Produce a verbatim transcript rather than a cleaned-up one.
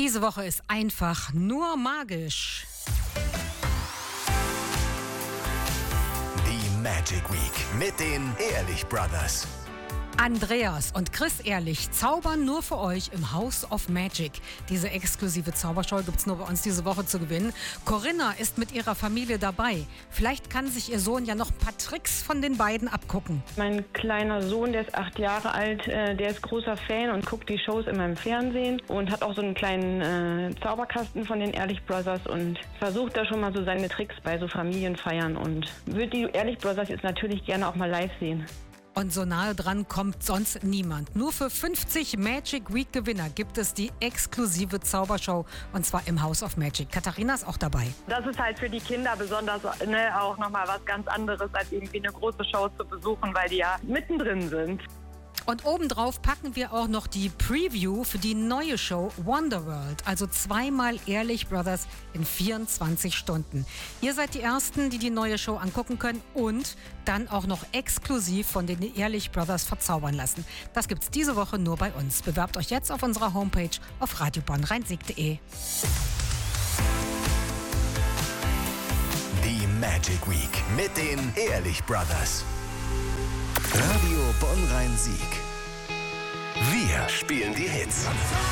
Diese Woche ist einfach nur magisch. Die Magic Week mit den Ehrlich Brothers. Andreas und Chris Ehrlich zaubern nur für euch im House of Magic. Diese exklusive Zaubershow gibt es nur bei uns diese Woche zu gewinnen. Corinna ist mit ihrer Familie dabei. Vielleicht kann sich ihr Sohn ja noch ein paar Tricks von den beiden abgucken. Mein kleiner Sohn, der ist acht Jahre alt, äh, der ist großer Fan und guckt die Shows immer im Fernsehen und hat auch so einen kleinen äh, Zauberkasten von den Ehrlich Brothers und versucht da schon mal so seine Tricks bei so Familienfeiern und würde die Ehrlich Brothers jetzt natürlich gerne auch mal live sehen. Und so nahe dran kommt sonst niemand. Nur für fünfzig Magic Week Gewinner gibt es die exklusive Zaubershow und zwar im House of Magic. Katharina ist auch dabei. Das ist halt für die Kinder besonders ne, auch nochmal was ganz anderes, als irgendwie eine große Show zu besuchen, weil die ja mittendrin sind. Und obendrauf packen wir auch noch die Preview für die neue Show Wonderworld. Also zweimal Ehrlich Brothers in vierundzwanzig Stunden. Ihr seid die Ersten, die die neue Show angucken können und dann auch noch exklusiv von den Ehrlich Brothers verzaubern lassen. Das gibt's diese Woche nur bei uns. Bewerbt euch jetzt auf unserer Homepage auf radio bonn rhein sieg punkt de. Die Magic Week mit den Ehrlich Brothers. Radio Bonn-Rhein-Sieg. Wir spielen die Hits.